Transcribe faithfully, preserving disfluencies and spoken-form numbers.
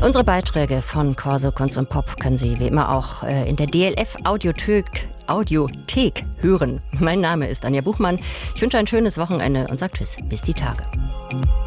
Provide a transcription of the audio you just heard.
Unsere Beiträge von Corso Kunst und Pop können Sie wie immer auch äh, in der D L F Audiothek, Audiothek hören. Mein Name ist Anja Buchmann. Ich wünsche ein schönes Wochenende und sage Tschüss, bis die Tage.